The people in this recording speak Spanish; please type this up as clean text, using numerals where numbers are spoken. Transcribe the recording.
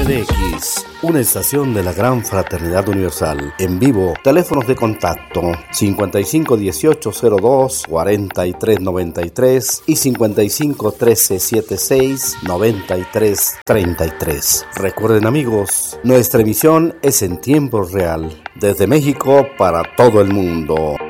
CDX, una estación de la Gran Fraternidad Universal. En vivo, teléfonos de contacto 551802-4393 y 551376-9333. Recuerden, amigos, nuestra emisión es en tiempo real, desde México para todo el mundo.